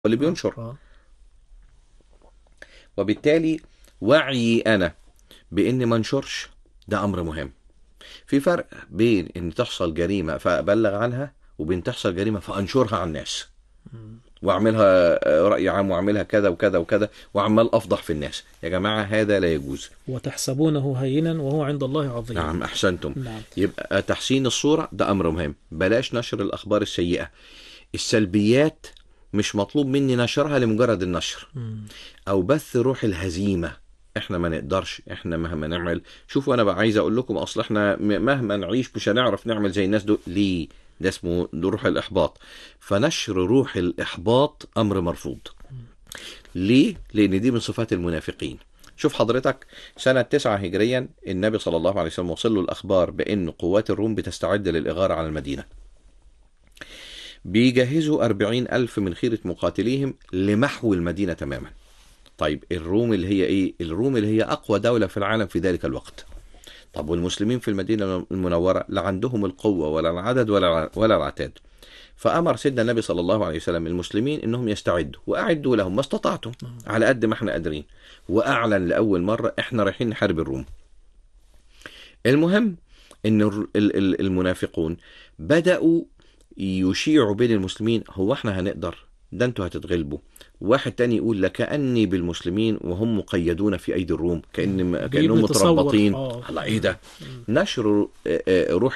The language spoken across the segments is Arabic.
واللي بينشر. وبالتالي وعي أنا بإني ما انشرش ده أمر مهم. في فرق بين إن تحصل جريمة فأبلغ عنها وبين تحصل جريمة فأنشرها على الناس واعملها رأي عام واعملها كذا وكذا وكذا وعمال أفضح في الناس. يا جماعة هذا لا يجوز. وتحسبونه هينا وهو عند الله عظيم. نعم أحسنتم. نعم. يبقى تحسين الصورة ده أمر مهم. بلاش نشر الأخبار السيئة. السلبيات مش مطلوب مني نشرها لمجرد النشر أو بث روح الهزيمة. احنا ما نقدرش، احنا مهما نعمل. شوفوا انا بقى عايز اقول لكم اصل احنا مهما نعيش مش هنعرف نعمل زي الناس دول. ليه؟ ده اسمه روح الاحباط. فنشر روح الاحباط امر مرفوض. ليه؟ لان دي من صفات المنافقين. شوف حضرتك سنة 9 هجريا النبي صلى الله عليه وسلم وصل له الأخبار بأن قوات الروم بتستعد للإغارة على المدينة. بيجهزوا 40,000 من خيرة مقاتليهم لمحو المدينة تماما. طيب الروم اللي هي ايه؟ الروم اللي هي اقوى دولة في العالم في ذلك الوقت. طب والمسلمين في المدينة المنورة لا عندهم القوة ولا العدد ولا العتاد. فأمر سيدنا النبي صلى الله عليه وسلم المسلمين انهم يستعدوا واعدوا لهم ما استطعتم على قد ما احنا قادرين. واعلن لأول مرة احنا رايحين نحارب الروم. المهم ان المنافقون بدأوا يشيعوا بين المسلمين هو احنا هنقدر؟ ده انتوا هتتغلبوا. واحد تاني يقول لكأني بالمسلمين وهم مقيدون في أيدي الروم كأنهم متربطين. الله ايه ده؟ نشر روح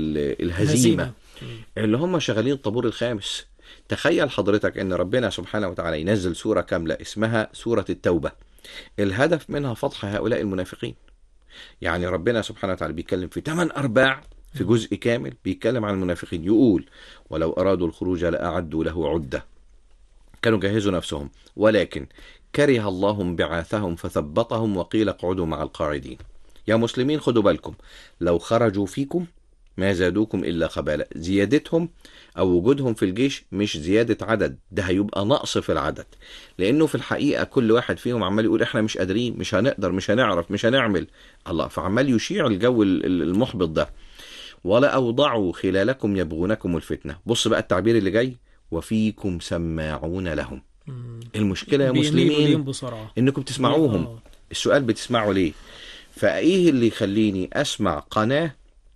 الهزيمة اللي هم شغالين الطابور الخامس. تخيل حضرتك ان ربنا سبحانه وتعالى ينزل سورة كاملة اسمها سورة التوبة. الهدف منها فضح هؤلاء المنافقين. يعني ربنا سبحانه وتعالى بيتكلم في 8 أرباع في جزء كامل بيتكلم عن المنافقين. يقول ولو أرادوا الخروج لأعدوا له عدة. كانوا جهزوا نفسهم ولكن كره الله انبعاثهم فثبطهم وقيل اقعدوا مع القاعدين. يا مسلمين خدوا بالكم لو خرجوا فيكم ما زادوكم إلا خبالة. زيادتهم أو وجودهم في الجيش مش زيادة عدد، ده هيبقى نقص في العدد. لأنه في الحقيقة كل واحد فيهم عمال يقول إحنا مش قادرين مش هنقدر مش هنعرف مش هنعمل. الله فعمال يشيع الجو المحبط ده. ولا أوضعوا خلالكم يبغونكم الفتنة. بص بقى التعبير اللي جاي وفيكم سماعون لهم. المشكلة يا مسلمين إنكم تسمعوهم. السؤال بتسمعوا ليه؟ فإيه اللي يخليني أسمع قناة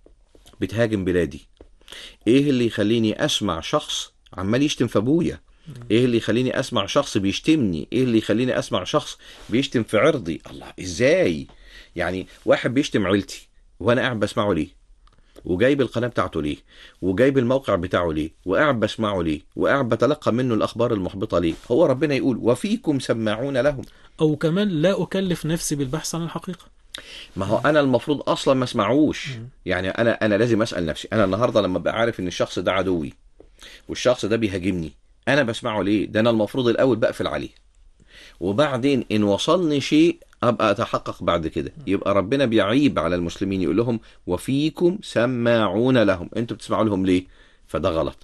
بتهاجم بلادي؟ ايه اللي يخليني اسمع شخص عمال يشتم في ابويا؟ ايه اللي يخليني اسمع شخص بيشتمني؟ ايه اللي يخليني اسمع شخص بيشتم في عرضي؟ الله ازاي؟ يعني واحد بيشتم عيلتي وانا قاعد بسمعه ليه؟ وجايب القناة بتاعته ليه؟ وجايب الموقع بتاعه ليه؟ وقاعد بسمعه ليه؟ وقاعد بتلقى منه الاخبار المحبطة ليه؟ هو ربنا يقول وفيكم سماعون لهم. او كمان لا اكلف نفسي بالبحث عن الحقيقة. ما هو انا المفروض اصلا ما اسمعوش. يعني انا لازم اسال نفسي انا النهارده لما ابقى عارف ان الشخص ده عدوي والشخص ده بيهاجمني انا بسمعه ليه؟ ده انا المفروض الاول بقفل عليه وبعدين ان وصلني شيء ابقى اتحقق بعد كده. يبقى ربنا بيعيب على المسلمين يقول لهم وفيكم سماعون لهم. انتوا بتسمعوا لهم ليه؟ فده غلط.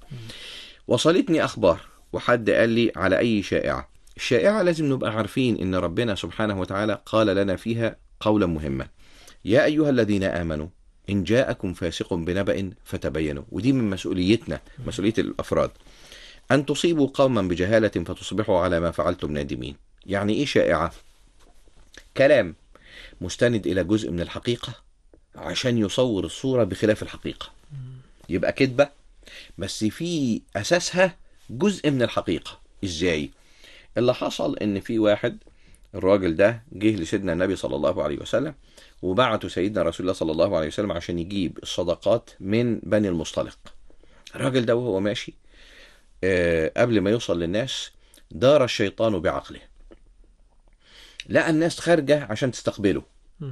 وصلتني اخبار وحد قال لي على اي شائعة. الشائعة لازم نبقى عارفين ان ربنا سبحانه وتعالى قال لنا فيها قولا مهما يا أيها الذين آمنوا إن جاءكم فاسق بنبأ فتبينوا. ودي من مسؤوليتنا مسؤولية الأفراد أن تصيبوا قوما بجهالة فتصبحوا على ما فعلتم نادمين. يعني إيه شائعة؟ كلام مستند إلى جزء من الحقيقة عشان يصور الصورة بخلاف الحقيقة. يبقى كذبة بس في أساسها جزء من الحقيقة. إزاي؟ اللي حصل إن في واحد الراجل ده جه لسيدنا النبي صلى الله عليه وسلم وبعته سيدنا رسول الله صلى الله عليه وسلم عشان يجيب الصدقات من بني المصطلق. الراجل ده وهو ماشي قبل ما يوصل للناس دار الشيطان بعقله. لقى الناس خارجة عشان تستقبله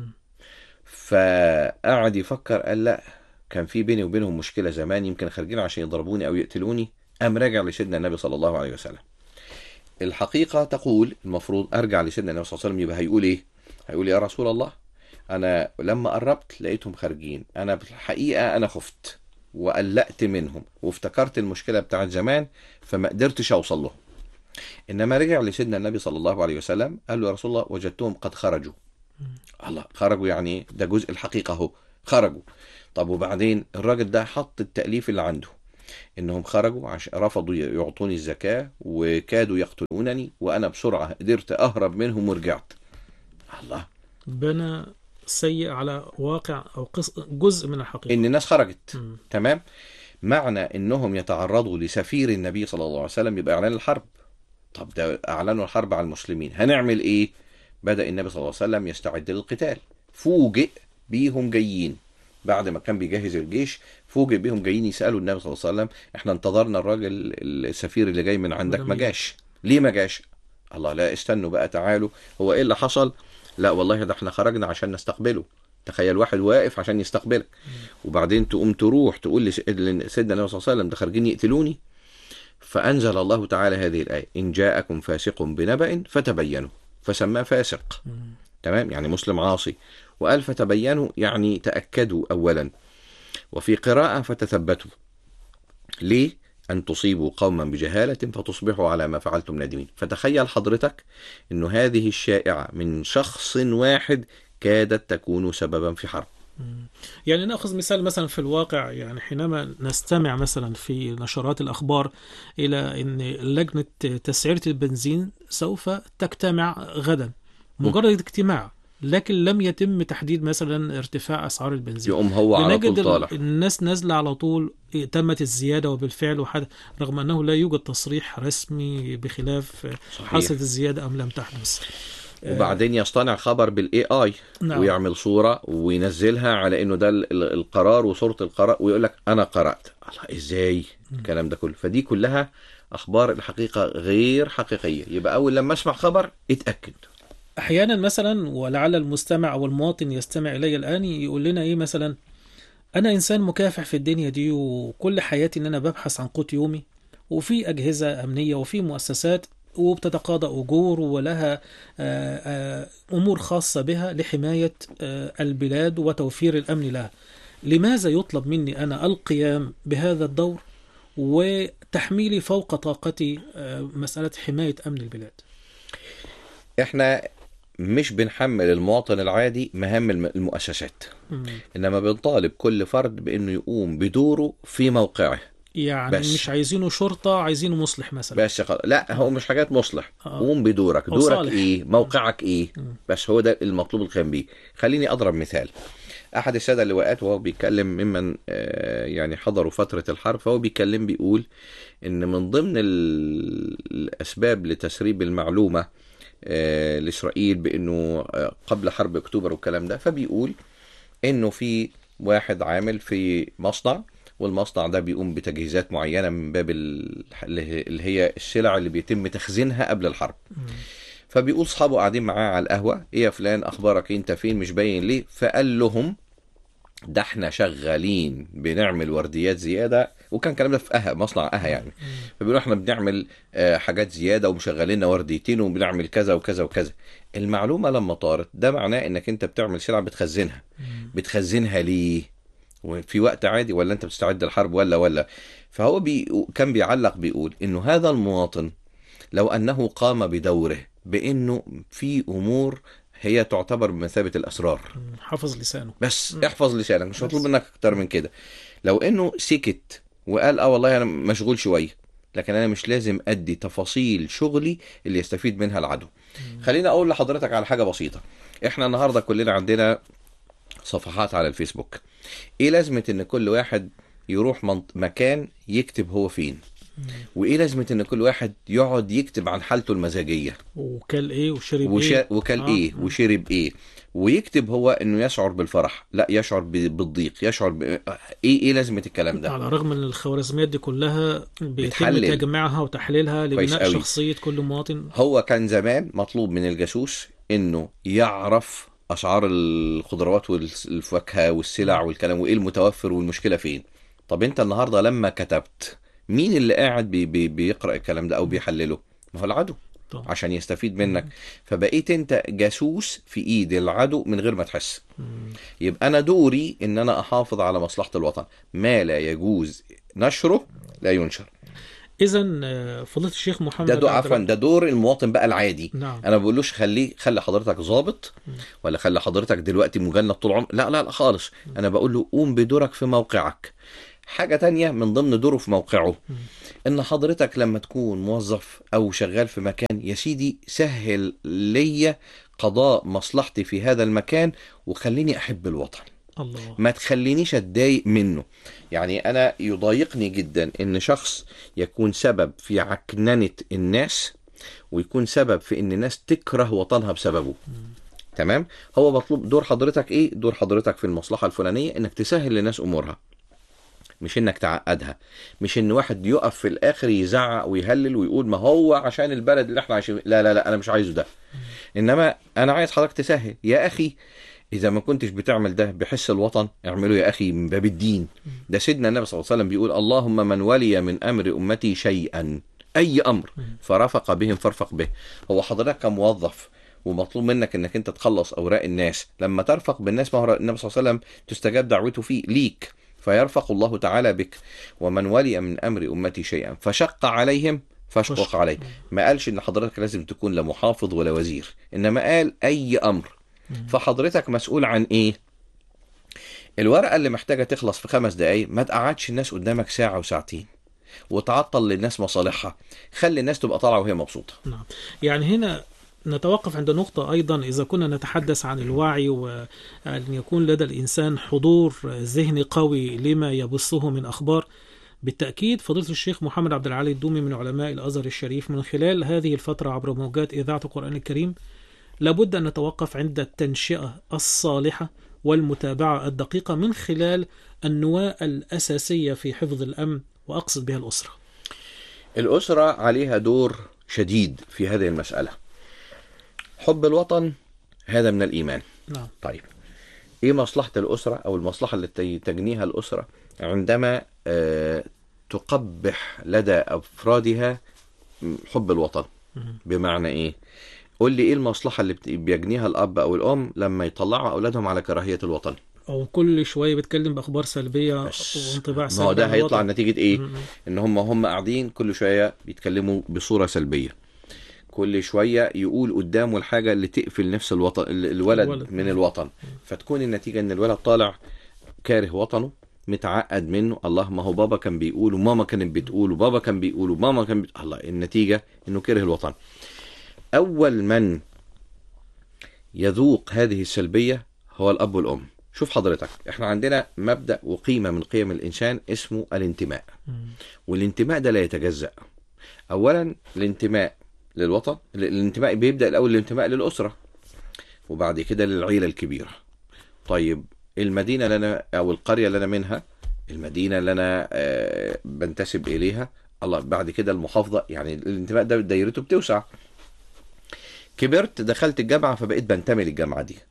فقعد يفكر قال لا كان في بيني وبينهم مشكلة زمان يمكن خارجين عشان يضربوني أو يقتلوني. قام راجع لسيدنا النبي صلى الله عليه وسلم. الحقيقة تقول المفروض أرجع لسيدنا النبي صلى الله عليه وسلم. يبقى هيقول إيه؟ هيقول يا رسول الله أنا لما قربت لقيتهم خارجين. أنا في الحقيقة أنا خفت وقلقت منهم وافتكرت المشكلة بتاعت زمان فما قدرتش أوصل لهم. إنما رجع لسيدنا النبي صلى الله عليه وسلم قال له يا رسول الله وجدتهم قد خرجوا. الله خرجوا يعني ده جزء الحقيقة هو خرجوا. طب وبعدين الراجل ده حط التأليف اللي عنده انهم خرجوا رفضوا يعطوني الزكاة وكادوا يقتلونني، وانا بسرعة قدرت اهرب منهم ورجعت. الله، بنى سيء على واقع أو جزء من الحقيقة. ان الناس خرجت. مم. تمام. معنى انهم يتعرضوا لسفير النبي صلى الله عليه وسلم يبقى اعلان الحرب. طب ده اعلنوا الحرب على المسلمين، هنعمل ايه؟ بدأ النبي صلى الله عليه وسلم يستعد للقتال. فوجئ بيهم جايين بعد ما كان بيجهز الجيش، فوجئ بيهم جايين يسألوا النبي صلى الله عليه وسلم: احنا انتظرنا الراجل السفير اللي جاي من عندك ما جاش، ليه ما جاش؟ الله، لا استنوا بقى، تعالوا، هو ايه اللي حصل؟ لا والله ده احنا خرجنا عشان نستقبله. تخيل واحد واقف عشان يستقبلك، وبعدين تقوم تروح تقول لسيدنا النبي صلى الله عليه وسلم ده خارجين يقتلوني. فأنزل الله تعالى هذه الآية: إن جاءكم فاسق بنبأ فتبينوا، فسماه فاسق. تمام، يعني مسلم عاصي. وقال فتبينوا يعني تأكدوا أولا. وفي قراءة فتثبتوا. ليه؟ أن تصيبوا قوما بجهالة فتصبحوا على ما فعلتم نادمين. فتخيل حضرتك أن هذه الشائعة من شخص واحد كادت تكون سببا في حرب. يعني نأخذ مثال مثلا في الواقع، يعني حينما نستمع مثلا في نشرات الأخبار إلى أن لجنة تسعيرة البنزين سوف تجتمع غدا، مجرد اجتماع، لكن لم يتم تحديد مثلا ارتفاع أسعار البنزين. يقوم هو على طول طالع، الناس نازلة على طول، تمت الزيادة وبالفعل رغم أنه لا يوجد تصريح رسمي بخلاف حصلت الزيادة أم لم تحدث. وبعدين يصطنع خبر بالاي اي، نعم. ويعمل صورة وينزلها على انه ده القرار وصورة القرار، ويقول لك انا قرأت. الله، ازاي الكلام ده كله؟ فدي كلها اخبار الحقيقة غير حقيقية. يبقى اول لما اسمع خبر اتأكد. احيانا مثلا، ولعل المستمع او المواطن يستمع الي الان يقول لنا ايه مثلا: انا انسان مكافح في الدنيا دي، وكل حياتي ان انا ببحث عن قوت يومي، وفي اجهزة امنية وفي مؤسسات وبتتقاضى أجور ولها أمور خاصة بها لحماية البلاد وتوفير الأمن لها. لماذا يطلب مني أنا القيام بهذا الدور وتحميلي فوق طاقتي مسألة حماية أمن البلاد؟ احنا مش بنحمل المواطن العادي مهام المؤسسات، إنما بنطالب كل فرد بأنه يقوم بدوره في موقعه. يعني بس. مش عايزينه شرطة، عايزينه مصلح مثلا. بس لا، هو مش حاجات مصلح. قوم بدورك، دورك صالح. ايه، موقعك ايه. بس هو ده المطلوب القيام بيه. خليني اضرب مثال. احد الساده اللواءات وهو بيتكلم ممن يعني حضروا فتره الحرب، فهو بيتكلم بيقول ان من ضمن الاسباب لتسريب المعلومه لاسرائيل بانه قبل حرب اكتوبر والكلام ده، فبيقول انه في واحد عامل في مصنع، والمصنع ده بيقوم بتجهيزات معينة من باب اللي هي السلع اللي بيتم تخزينها قبل الحرب. فبيقول صحابه قاعدين معاه على القهوة: ايه يا فلان، اخبارك انت فين، مش باين ليه؟ فقال لهم: ده احنا شغالين بنعمل ورديات زيادة. وكان كلام ده في مصنع يعني. فبيقولوا احنا بنعمل حاجات زيادة ومشغلين ورديتين وبنعمل كذا وكذا وكذا. المعلومة لما طارت، ده معناه انك انت بتعمل سلع بتخزنها. بتخزنها ليه؟ وفي وقت عادي، ولا انت بتستعد للحرب ولا. فهو كان بيعلق بيقول انه هذا المواطن لو انه قام بدوره بانه في امور هي تعتبر بمثابة الاسرار، حفظ لسانه بس. احفظ لسانك، مش مطلوب منك اكتر من كده. لو انه سكت وقال والله انا مشغول شوية، لكن انا مش لازم ادي تفاصيل شغلي اللي يستفيد منها العدو. خلينا اقول لحضرتك على حاجة بسيطة. احنا النهاردة كلنا عندنا صفحات على الفيسبوك. ايه لازمة ان كل واحد يروح مكان يكتب هو فين؟ وايه لازمة ان كل واحد يقعد يكتب عن حالته المزاجية، وكل ايه وشرب ايه وكل ايه وشرب ايه، ويكتب هو انه يشعر بالفرح، لا يشعر بالضيق، يشعر ايه لازمة الكلام ده؟ على الرغم ان الخوارزميات دي كلها بيتم تجميعها وتحليلها لبناء شخصية كل مواطن. هو كان زمان مطلوب من الجاسوس انه يعرف اسعار الخضروات والفاكهه والسلع والكلام، وايه المتوفر والمشكله فين. طب انت النهارده لما كتبت، مين اللي قاعد بيقرا الكلام ده او بيحلله؟ ما هو العدو عشان يستفيد منك. فبقيت انت جاسوس في ايد العدو من غير ما تحس. يبقى انا دوري ان انا احافظ على مصلحه الوطن. ما لا يجوز نشره لا ينشر. اذا فضيلة الشيخ محمد، ده دور المواطن بقى العادي. نعم. انا ما بقولوش خلي حضرتك ضابط، ولا خلي حضرتك دلوقتي مجند طول عمرك، لا خالص. انا بقول له قوم بدورك في موقعك. حاجة تانية من ضمن دوره في موقعه، ان حضرتك لما تكون موظف او شغال في مكان، يا سيدي سهل ليا قضاء مصلحتي في هذا المكان وخليني احب الوطن، الله. ما تخلينيش اتضايق منه. يعني انا يضايقني جدا ان شخص يكون سبب في عكننة الناس، ويكون سبب في ان الناس تكره وطنها بسببه. تمام. هو مطلوب دور حضرتك ايه؟ دور حضرتك في المصلحة الفلانية انك تسهل للناس امورها، مش انك تعقدها. مش ان واحد يقف في الاخر يزعق ويهلل ويقول ما هو عشان البلد اللي احنا عايشين. لا لا لا، انا مش عايزه ده. انما انا عايز حضرتك تسهل يا اخي. اذا ما كنتش بتعمل ده بحس الوطن، اعمله يا اخي من باب الدين. ده سيدنا النبي صلى الله عليه وسلم بيقول اللهم من ولي من امر امتي شيئا، اي امر فرفق بهم فارفق به. هو حضرتك كموظف ومطلوب منك انك انت تخلص اوراق الناس، لما ترفق بالناس ما هو النبي صلى الله عليه وسلم تستجاب دعوته فيه ليك، فيرفق الله تعالى بك. ومن ولي من امر امتي شيئا فشق عليهم فاشقق عليه. ما قالش ان حضرتك لازم تكون لا محافظ ولا وزير، انما قال اي امر. فحضرتك مسؤول عن ايه؟ الورقة اللي محتاجة تخلص في 5 دقايق، ما تقعدش الناس قدامك ساعة وساعتين وتعطل للناس مصالحها. خلي الناس تبقى طالعة وهي مبسوطة. نعم. يعني هنا نتوقف عند نقطة أيضا، إذا كنا نتحدث عن الوعي وأن يكون لدى الإنسان حضور ذهني قوي لما يبثه من أخبار، بالتأكيد فضيلة الشيخ محمد عبد العالي الدومي من علماء الأزهر الشريف من خلال هذه الفترة عبر موجات إذاعة القرآن الكريم لابد أن نتوقف عند التنشئة الصالحة والمتابعة الدقيقة من خلال النواة الأساسية في حفظ الأمن، وأقصد بها الأسرة. الأسرة عليها دور شديد في هذه المسألة. حب الوطن هذا من الإيمان. نعم. طيب إيه مصلحة الأسرة أو المصلحة التي تجنيها الأسرة عندما تقبح لدى أفرادها حب الوطن؟ بمعنى إيه؟ قول لي إيه المصلحة اللي بيجنيها الأب أو الأم لما يطلعوا أولادهم على كراهية الوطن؟ أو كل شوية بيتكلم بأخبار سلبية وانطباع ما سلبي هو ده عن هيطلع الوطن. نتيجة إيه؟ إن هم قاعدين كل شوية بيتكلموا بصورة سلبية، كل شوية يقول قدامه الحاجة اللي تقفل نفس الوطن الولد من الوطن. فتكون النتيجة ان الولد طالع كاره وطنه، متعقد منه. الله، ما هو بابا كان بيقول وماما كانت بتقول وبابا كان بيقول وماما كان الله، النتيجة انه كره الوطن. اول من يذوق هذه السلبية هو الاب والام. شوف حضرتك، احنا عندنا مبدأ وقيمة من قيم الانسان اسمه الانتماء، والانتماء ده لا يتجزأ. اولا الانتماء للوطن، الانتماء بيبدأ الأول الانتماء للأسرة، وبعد كده للعيلة الكبيرة. طيب المدينة اللي أنا أو القرية اللي أنا منها، المدينة اللي أنا بنتسب إليها، الله، بعد كده المحافظة. يعني الانتماء ده دايرته بتوسع. كبرت دخلت الجامعة فبقيت بنتمي للجامعة دي.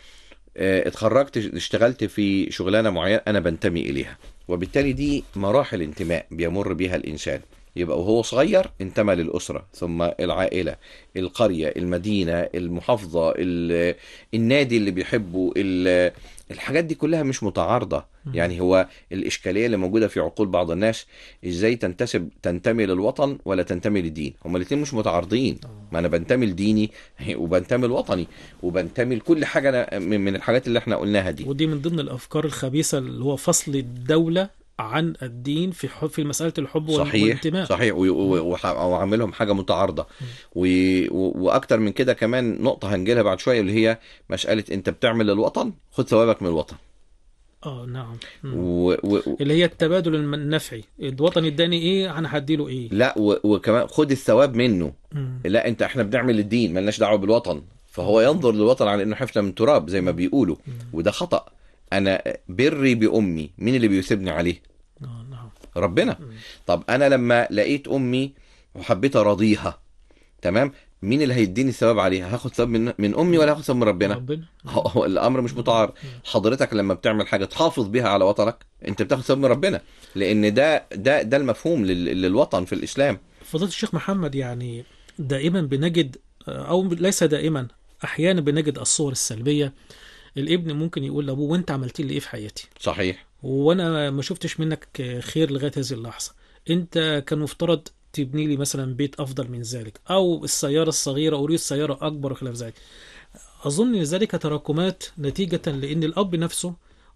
اتخرجت اشتغلت في شغلانة معينة أنا بنتمي إليها، وبالتالي دي مراحل انتماء بيمر بيها الإنسان. يبقى وهو صغير انتمى للأسرة، ثم العائلة، القرية، المدينة، المحافظة، النادي اللي بيحبه. الحاجات دي كلها مش متعارضة. يعني هو الإشكالية اللي موجودة في عقول بعض الناس إزاي تنتمي للوطن ولا تنتمي للدين. هما الاتنين مش متعارضين. ما أنا بنتمي لديني وبنتمي لوطني وبنتمي لكل حاجة من الحاجات اللي احنا قلناها دي. ودي من ضمن الأفكار الخبيثة اللي هو فصل الدولة عن الدين في مسألة الحب والانتماء. صحيح. وعاملهم حاجة متعارضة. وأكتر من كده كمان نقطة هنجيلها بعد شوية، اللي هي مسألة أنت بتعمل للوطن خد ثوابك من الوطن. نعم. اللي هي التبادل النفعي، الوطن اداني ايه انا هديله ايه. لا وكمان خد الثواب منه. لا احنا بنعمل للدين ملناش دعوة بالوطن. فهو ينظر للوطن على انه حفنة من تراب زي ما بيقولوا، وده خطأ. انا بري بأمي، مين اللي بيثبني عليه؟ نعم. ربنا. طب انا لما لقيت امي وحبيت اراضيها، تمام، مين اللي هيديني الثواب عليها؟ هاخد ثواب من امي ولا هاخد ثواب من ربنا؟ هو الامر مش متعارض. حضرتك لما بتعمل حاجه تحافظ بيها على وطنك، انت بتاخد ثواب من ربنا، لان ده المفهوم للوطن في الاسلام. فضيلة الشيخ محمد، يعني دائما بنجد، او ليس دائما، احيانا بنجد الصور السلبيه. الابن ممكن يقول لابوه وانت عملت لي ايه في حياتي؟ صحيح. وانا ما شفتش منك خير لغايه هذه اللحظه. انت كان مفترض تبني لي مثلا بيت افضل من ذلك، او السياره الصغيره اريد سياره اكبر وخلاف ذلك. اظن ذلك تراكمات نتيجه لان الاب نفسه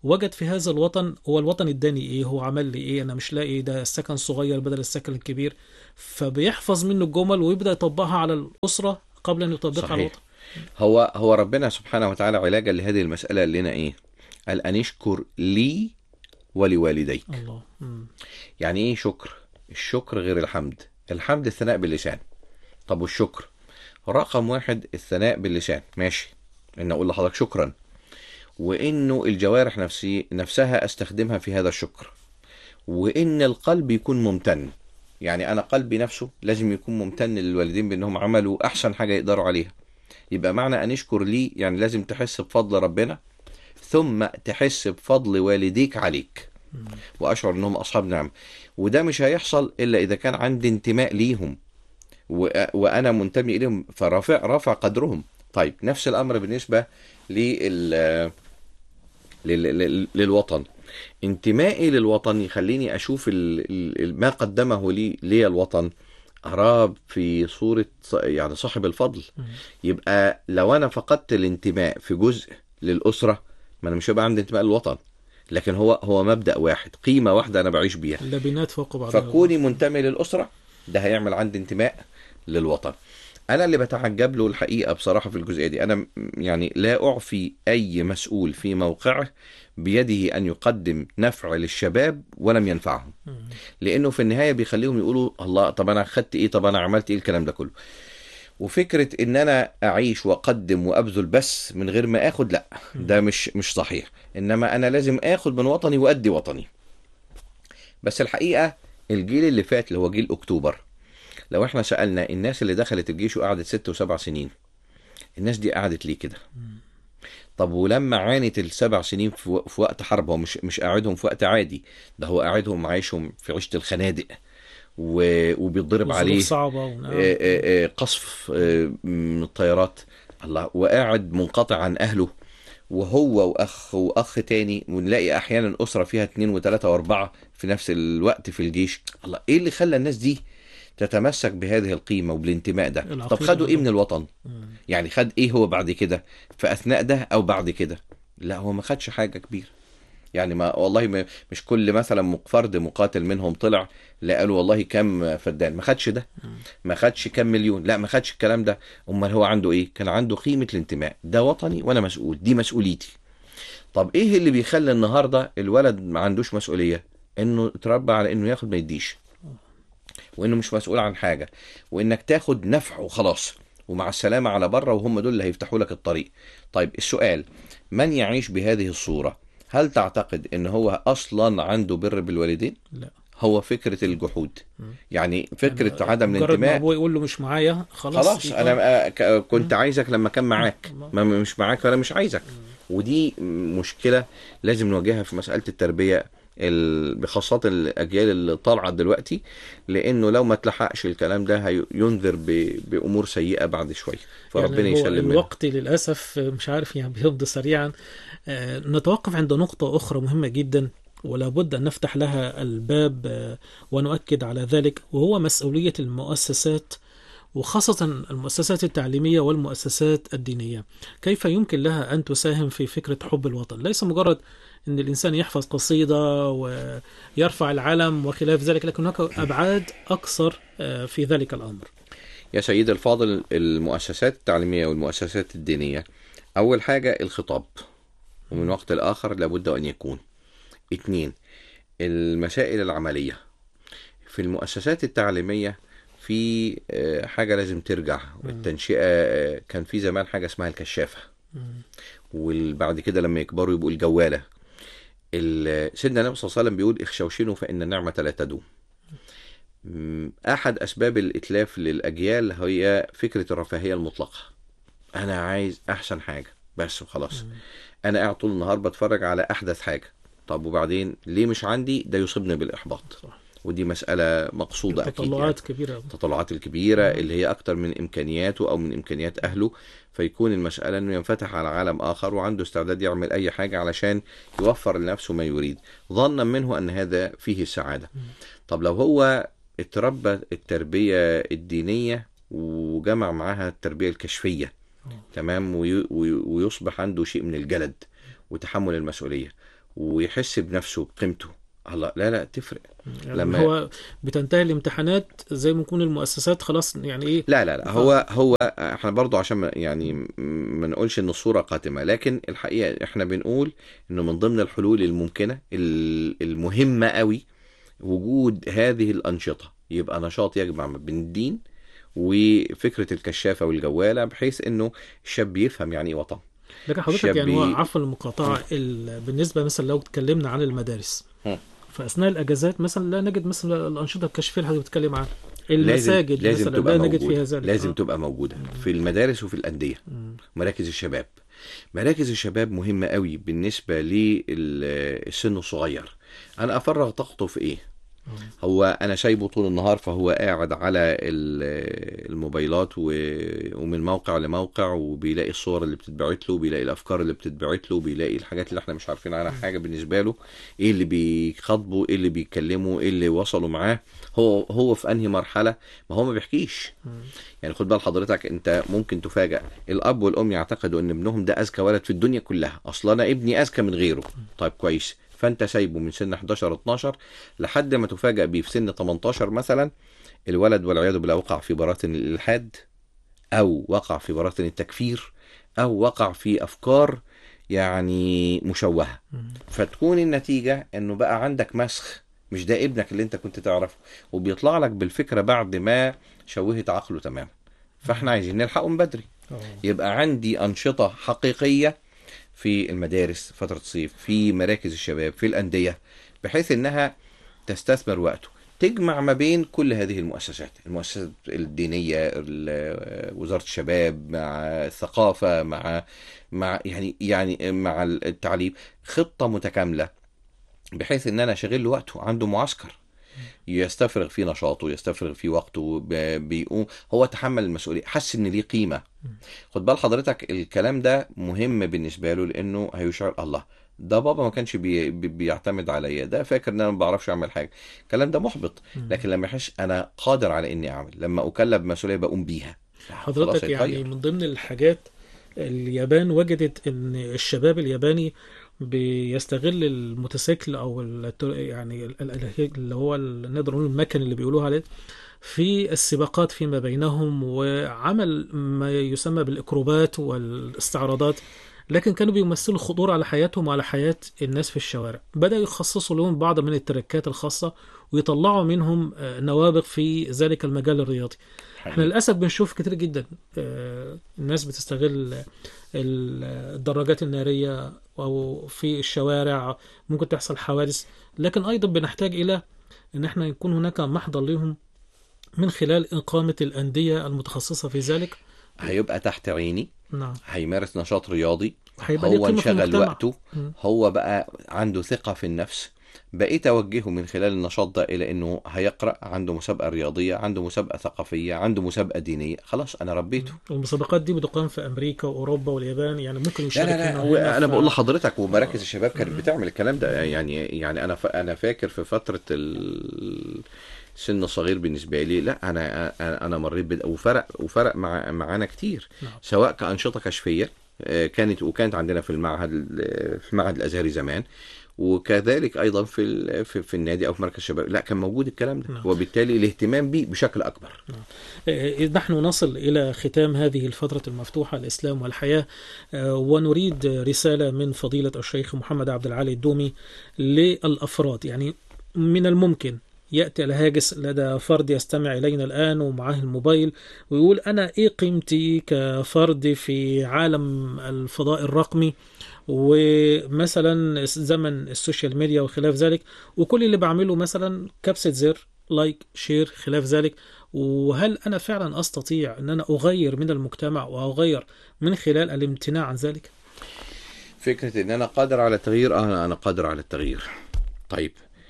وجد في هذا الوطن، هو الوطن اداني ايه، هو عمل لي ايه، انا مش لاقي، ده السكن صغير بدل السكن الكبير. فبيحفظ منه الجمل ويبدأ يطبقها على الأسرة قبل أن يطبقها على صحيح. الوطن. هو ربنا سبحانه وتعالى علاجا لهذه المسألة قال لنا ايه؟ قال ان اشكر لي ولوالديك. الله. يعني ايه شكر؟ الشكر غير الحمد. الحمد الثناء باللسان. طب والشكر؟ رقم واحد الثناء باللسان، ماشي، ان اقول لحضرتك شكرا، وانه الجوارح نفسها استخدمها في هذا الشكر، وان القلب يكون ممتن. يعني انا قلبي نفسه لازم يكون ممتن للوالدين بانهم عملوا احسن حاجة يقدروا عليها. يبقى معنى ان اشكر لي يعني لازم تحس بفضل ربنا، ثم تحس بفضل والديك عليك، واشعر انهم اصحاب نعمة. وده مش هيحصل الا اذا كان عندي انتماء ليهم، وانا منتمي اليهم، رفع قدرهم. طيب نفس الامر بالنسبة لل... للوطن. انتمائي للوطن يخليني اشوف ما قدمه لي الوطن، أراه في صورة يعني صاحب الفضل. يبقى لو أنا فقدت الانتماء في جزء للأسرة، ما أنا مش هيبقى عندي انتماء للوطن. لكن هو مبدأ واحد، قيمة واحدة أنا بعيش بيها. اللبنات فوق بعضها. فكوني منتمي للأسرة ده هيعمل عندي انتماء للوطن. أنا اللي بتعجب له الحقيقة بصراحة في الجزئية دي، أنا يعني لا أعفي أي مسؤول في موقعه بيده أن يقدم نفع للشباب ولم ينفعهم، لأنه في النهاية بيخليهم يقولوا الله، طب أنا خدت إيه، طب أنا عملت إيه، الكلام ده كله. وفكرة إن أنا أعيش وأقدم وأبذل بس من غير ما آخد، لا، ده مش صحيح. إنما أنا لازم آخد من وطني وأدي وطني. بس الحقيقة الجيل اللي فات اللي هو جيل أكتوبر، لو احنا سألنا الناس اللي دخلت الجيش وقعدت 6 و7 سنين، الناس دي قعدت ليه كده؟ طب ولما عانت ال7 سنين في وقت حرب، هو مش قاعدهم في وقت عادي، ده هو قاعدهم عايشهم في عيشة الخنادق وبيتضرب وظروف عليه صعبة ونعم. قصف من الطيارات، الله، وقاعد منقطع عن أهله، وهو وأخ تاني، ونلاقي أحيانا أسرة فيها 2 و3 و4 في نفس الوقت في الجيش. الله، إيه اللي خلى الناس دي تتمسك بهذه القيمة وبالانتماء ده؟ طب العقيدة خدوا ايه عندهم. من الوطن؟ يعني خد ايه هو بعد كده في اثناء ده او بعد كده؟ لا، هو ما خدش حاجة كبيرة. يعني ما والله مش كل مثلا فرد مقاتل منهم طلع لا قالوا والله كم فدان، ما خدش ده، ما خدش كم مليون، لا ما خدش الكلام ده. امال هو عنده ايه؟ كان عنده قيمة الانتماء، ده وطني وانا مسؤول، دي مسؤوليتي. طب ايه اللي بيخلي النهاردة الولد ما عندوش مسؤولية؟ انه اتربى على انه ياخد ما يديش، وانه مش مسؤول عن حاجة، وانك تاخد نفع وخلاص ومع السلامة على بره، وهم دول اللي هيفتحوا لك الطريق. طيب السؤال، من يعيش بهذه الصورة هل تعتقد ان هو اصلا عنده بر بالوالدين؟ لا. هو فكرة الجحود، يعني فكرة يعني عدم مجرد ما الانتماء. ابوه يقول له مش معايا خلاص خلاص انا كنت عايزك لما كان معاك، الله. ما مش معاك فانا مش عايزك. ودي مشكلة لازم نواجهها في مسألة التربية، بخاصة الأجيال اللي طالعة دلوقتي، لأنه لو ما تلحقش الكلام ده هينذر بأمور سيئة بعد شوية، فربنا يعني هو يسلم منها. الوقت للأسف مش عارف يعني بيمضي سريعا. نتوقف عند نقطة أخرى مهمة جدا، ولا بد أن نفتح لها الباب ونؤكد على ذلك، وهو مسؤولية المؤسسات، وخاصة المؤسسات التعليمية والمؤسسات الدينية. كيف يمكن لها أن تساهم في فكرة حب الوطن؟ ليس مجرد أن الإنسان يحفظ قصيدة ويرفع العلم وخلاف ذلك، لكن هناك أبعاد أكثر في ذلك الأمر. يا سيد الفاضل، المؤسسات التعليمية والمؤسسات الدينية، أول حاجة الخطاب، ومن وقت لآخر لابد أن يكون. 2، المسائل العملية في المؤسسات التعليمية. في حاجة لازم ترجع، التنشئة. كان في زمان حاجة اسمها الكشافة، وبعد كده لما يكبروا يبقوا الجوالة. سيدنا النبي صلى الله عليه وسلم بيقول اخشوشنوا فإن النعمة لا تدوم. أحد أسباب الإتلاف للأجيال هي فكرة الرفاهية المطلقة، أنا عايز أحسن حاجة بس وخلاص. أنا قاعد طول النهار بتفرج على أحدث حاجة، طب وبعدين ليه مش عندي؟ ده يصيبني بالإحباط. ودي مسألة مقصودة أكيد، تطلعات يعني كبيرة. التطلعات الكبيرة اللي هي أكتر من إمكانياته أو من إمكانيات أهله، فيكون المسألة أنه ينفتح على عالم آخر وعنده استعداد يعمل أي حاجة علشان يوفر لنفسه ما يريد، ظنا منه أن هذا فيه السعادة. طب لو هو اتربى التربية الدينية وجمع معاها التربية الكشفية، تمام، ويصبح عنده شيء من الجلد وتحمل المسؤولية، ويحس بنفسه بقيمته. الله، لا لا تفرق. يعني لما هو بتنتهي الامتحانات زي ما يكون المؤسسات خلاص يعني ايه. لا لا لا، اه. هو احنا برضو عشان ما نقولش ان الصورة قاتمة، لكن الحقيقة احنا بنقول انه من ضمن الحلول الممكنة المهمة قوي وجود هذه الأنشطة. يبقى نشاط يجمع ما بين الدين وفكرة الكشافة والجوالة، بحيث انه الشاب يفهم يعني ايه وطن. لكن حضرتك الشاب يعني هو ي... عفوا م- المقاطعة بالنسبة مثلا لو اتكلمنا عن المدارس، م. فأثناء الأجازات مثلا لا نجد مثلا الأنشطة الكشفية اللي حضرتك بتتكلم عنها. لازم المساجد لازم مثلا تبقى لا نجد موجودة، فيها ذلك. لازم اه. تبقى موجودة في المدارس وفي الأندية. مم. مراكز الشباب، مراكز الشباب مهمة قوي بالنسبة للسن الصغير. أنا أفرغ طاقته في إيه؟ اه. هو أنا سايبه طول النهار، فهو قاعد على الموبايلات ومن موقع لموقع، وبيلاقي الصور اللي بتتبعت له، بيلاقي الأفكار اللي بتتبعت له، بيلاقي الحاجات اللي احنا مش عارفين عنها حاجة بالنسبة له. إيه اللي بيخاطبه، إيه اللي بيتكلموا، إيه اللي وصلوا معاه، هو في أنهي مرحلة. ما هو ما بيحكيش. مم. يعني خد بال حضرتك، انت ممكن تفاجأ الاب والام يعتقدوا ان ابنهم ده اذكى ولد في الدنيا كلها، اصلا انا ابني اذكى من غيره. طيب كويس، فانت سايبه من سن 11 12 لحد ما تفاجأ بيه في سن 18 مثلا، الولد والعياذ بالله وقع في براثن الالحاد، او وقع في براثن التكفير، او وقع في افكار يعني مشوهة. مم. فتكون النتيجة انه بقى عندك مسخ، مش ده ابنك اللي انت كنت تعرفه، وبيطلع لك بالفكرة بعد ما شوهت عقله تماما. فاحنا عايزين نلحقه من بدري. اه. يبقى عندي أنشطة حقيقية في المدارس فترة الصيف، في مراكز الشباب، في الأندية، بحيث إنها تستثمر وقته، تجمع ما بين كل هذه المؤسسات الدينية، وزارة الشباب مع الثقافة مع يعني مع التعليم، خطة متكاملة، بحيث ان انا اشغل له وقته. عنده معسكر يستفرغ فيه نشاطه، يستفرغ فيه وقته، بيقوم هو تحمل المسؤولية، حس ان ليه قيمة. خد بال حضرتك، الكلام ده مهم بالنسبة له، لانه هيشعر الله، ده بابا ما كانش بيعتمد عليا، ده فاكر ان انا ما بعرفش اعمل حاجة. الكلام ده محبط. مم. لكن لما يحس انا قادر على اني اعمل، لما اكلف بمسؤولية بقوم بيها، خلاص حضرتك يعني هيتغير. من ضمن الحاجات، اليابان وجدت ان الشباب الياباني بيستغل الموتوسيكل او يعني اللي هو نقدر نقول المكن اللي بيقولوها عليه في السباقات فيما بينهم، وعمل ما يسمى بالإكروبات والاستعراضات. لكن كانوا بيمثلوا خطورة على حياتهم وعلى حياة الناس في الشوارع. بدأوا يخصصوا لهم بعض من التركات الخاصة ويطلعوا منهم نوابغ في ذلك المجال الرياضي. احنا حقيقي. للأسف بنشوف كتير جدا الناس بتستغل الدراجات النارية أو في الشوارع، ممكن تحصل حوادث. لكن أيضا بنحتاج إلى أن احنا يكون هناك محضر لهم من خلال إقامة الأندية المتخصصة في ذلك. هيبقى تحت عيني، نعم. هيمارس نشاط رياضي، هيبقى ليه هو قيمة في انشغل المجتمع. وقته، مم. هو بقى عنده ثقة في النفس، بقيت أوجهه من خلال النشاط ده إلى إنه هيقرأ، عنده مسابقة رياضية، عنده مسابقة ثقافية، عنده مسابقة دينية، خلاص أنا ربيته. المسابقات دي بتقام في أمريكا وأوروبا واليابان، يعني ممكن لا لا يشارك لا، هنا هو وهنا أنا بقول لحضرتك، ومراكز آه. الشباب كانت مم. بتعمل الكلام ده. يعني أنا فاكر في فترة سن صغير بالنسبة لي، لا أنا مريت وفرق معانا كتير، نعم. سواء كأنشطة كشفية وكانت عندنا في المعهد الازهري زمان، وكذلك ايضا في النادي او في مركز الشباب، لا كان موجود الكلام ده، نعم. وبالتالي الاهتمام بيه بشكل اكبر. نعم. نحن نصل إلى ختام هذه الفترة المفتوحة، الإسلام والحياة، ونريد رسالة من فضيلة الشيخ محمد عبد العالي الدومي للأفراد. يعني من الممكن يأتي الهاجس لدى فرد يستمع إلينا الآن ومعاه الموبايل ويقول أنا إيه قيمتي كفرد في عالم الفضاء الرقمي ومثلا زمن السوشيال ميديا وخلاف ذلك، وكل اللي بعمله مثلا كبسة زر لايك شير خلاف ذلك. وهل أنا فعلا أستطيع أن أنا أغير من المجتمع وأغير من خلال الامتناع عن ذلك؟ فكرة ان انا قادر على التغيير، انا قادر على التغيير. طيب،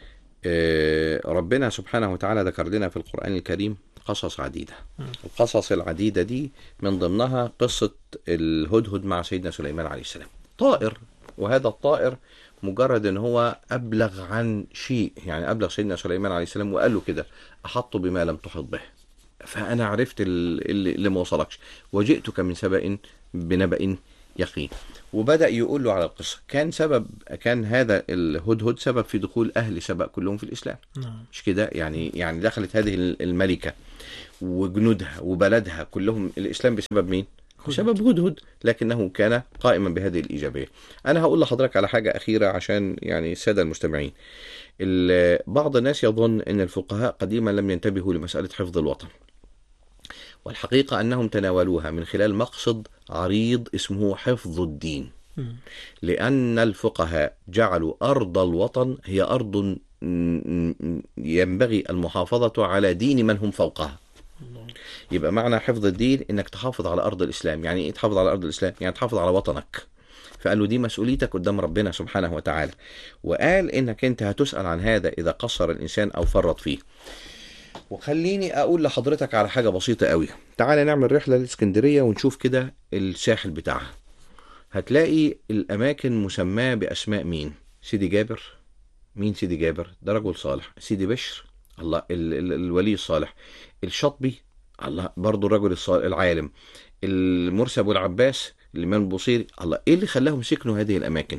ربنا سبحانه وتعالى ذكر لنا في القرآن الكريم قصص عديدة. القصص العديدة دي من ضمنها قصة الهدهد مع سيدنا سليمان عليه السلام. طائر، وهذا الطائر مجرد ان هو ابلغ عن شيء، يعني ابلغ سيدنا سليمان عليه السلام وقال له كده: احط بما لم تحط به، فانا عرفت اللي ما وصلكش، وجئتك من سبأ بنبأ يقين. وبدأ يقول له على القصة. كان هذا الهدهد سبب في دخول أهل سبأ كلهم في الإسلام. نعم. مش كده؟ يعني دخلت هذه الملكة وجنودها وبلدها كلهم الإسلام بسبب مين؟ بسبب هدهد، لكنه كان قائما بهذه الإيجابية. أنا هقول لحضرتك على حاجة أخيرة عشان يعني السادة المستمعين. بعض الناس يظن أن الفقهاء قديما لم ينتبهوا لمسألة حفظ الوطن، والحقيقة أنهم تناولوها من خلال مقصد عريض اسمه حفظ الدين. لأن الفقهاء جعلوا أرض الوطن هي أرض ينبغي المحافظة على دين من هم فوقها. يبقى معنى حفظ الدين انك تحافظ على ارض الاسلام. يعني ايه تحافظ على ارض الاسلام؟ يعني تحافظ على وطنك. فقال له دي مسؤوليتك قدام ربنا سبحانه وتعالى، وقال انك انت هتسأل عن هذا اذا قصر الانسان او فرط فيه. وخليني اقول لحضرتك على حاجة بسيطة قوي. تعالى نعمل رحلة للاسكندرية ونشوف كده الساحل بتاعها. هتلاقي الاماكن مسماة باسماء مين؟ سيدي جابر. مين سيدي جابر؟ ده رجل صالح. سيدي بشر، الله الولي الصالح. الشاطبي، الله برضو الرجل العالم. المرسي ابو العباس، الامام البوصيري. الله، ايه اللي خلاهم سكنوا هذه الاماكن؟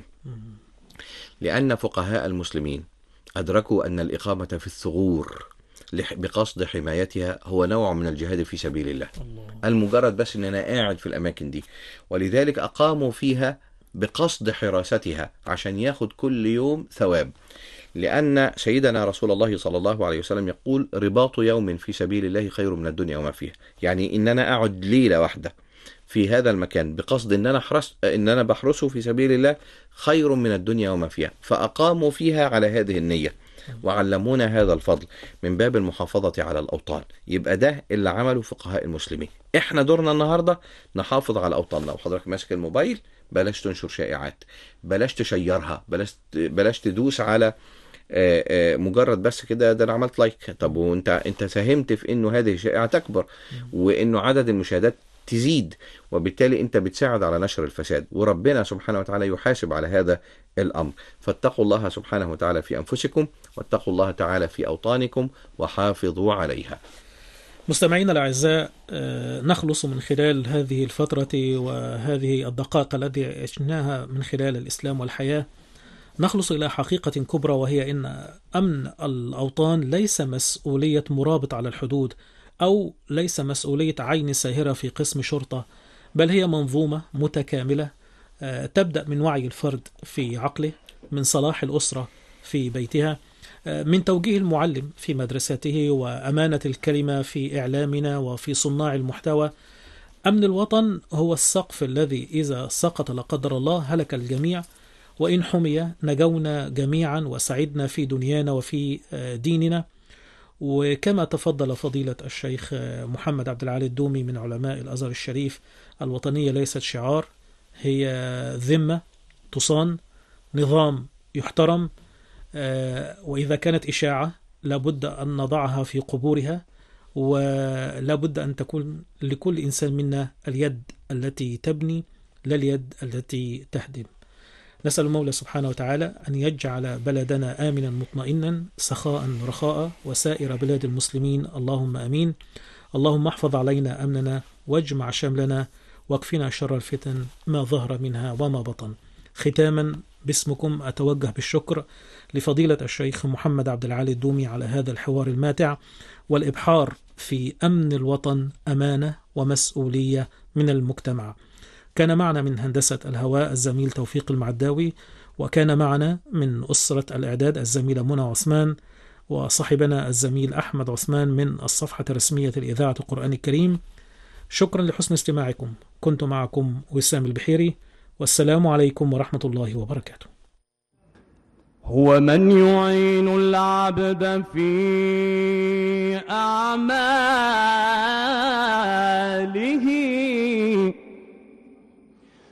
لان فقهاء المسلمين ادركوا ان الاقامة في الثغور بقصد حمايتها هو نوع من الجهاد في سبيل الله. المجرد بس ان انا قاعد في الاماكن دي، ولذلك اقاموا فيها بقصد حراستها عشان ياخد كل يوم ثواب. لأن سيدنا رسول الله صلى الله عليه وسلم يقول رباط يوم في سبيل الله خير من الدنيا وما فيها. يعني إن أنا أقعد ليلة واحدة في هذا المكان بقصد إن أنا بحرسه في سبيل الله خير من الدنيا وما فيها. فأقاموا فيها على هذه النية وعلمونا هذا الفضل من باب المحافظة على الأوطان. يبقى ده اللي عمله فقهاء المسلمين. إحنا دورنا النهاردة نحافظ على أوطاننا. وحضرتك ماسك الموبايل، بلاش تنشر شائعات، بلاش تشيرها، بلاش تدوس على مجرد بس كده ده انا عملت لايك. طب وانت ساهمت في انه هذه الشائعة تكبر وانه عدد المشاهدات تزيد، وبالتالي انت بتساعد على نشر الفساد، وربنا سبحانه وتعالى يحاسب على هذا الامر. فاتقوا الله سبحانه وتعالى في انفسكم، واتقوا الله تعالى في اوطانكم، وحافظوا عليها. مستمعينا الأعزاء، نخلص من خلال هذه الفترة وهذه الدقائق التي عشناها من خلال الإسلام والحياة، نخلص إلى حقيقة كبرى، وهي أن أمن الأوطان ليس مسؤولية مرابط على الحدود، أو ليس مسؤولية عين ساهرة في قسم شرطة، بل هي منظومة متكاملة تبدأ من وعي الفرد في عقله، من صلاح الأسرة في بيتها، من توجيه المعلم في مدرسته، وأمانة الكلمة في إعلامنا وفي صناع المحتوى. أمن الوطن هو السقف الذي إذا سقط لا قدر الله هلك الجميع، وإن حمي نجونا جميعا وسعدنا في دنيانا وفي ديننا. وكما تفضل فضيلة الشيخ محمد عبد العالي الدومي من علماء الأزهر الشريف، الوطنية ليست شعار، هي ذمة تصان، نظام يحترم، وإذا كانت إشاعة لابد أن نضعها في قبورها، ولابد أن تكون لكل إنسان منا اليد التي تبني لا اليد التي تهدم. نسأل المولى سبحانه وتعالى أن يجعل بلدنا آمنا مطمئنا سخاء رخاء، وسائر بلاد المسلمين، اللهم أمين. اللهم احفظ علينا أمننا، واجمع شملنا، واكفنا شر الفتن ما ظهر منها وما بطن. ختاما باسمكم أتوجه بالشكر لفضيلة الشيخ محمد عبد العالي الدومي على هذا الحوار الماتع، والإبحار في أمن الوطن أمانة ومسؤولية من المجتمع. كان معنا من هندسة الهواء الزميل توفيق المعداوي، وكان معنا من أسرة الإعداد الزميلة منى عثمان، وصاحبنا الزميل أحمد عثمان من الصفحة الرسمية لإذاعة القرآن الكريم. شكرا لحسن استماعكم. كنت معكم وسام البحيري، والسلام عليكم ورحمة الله وبركاته. هو من يعين العبد في أعمال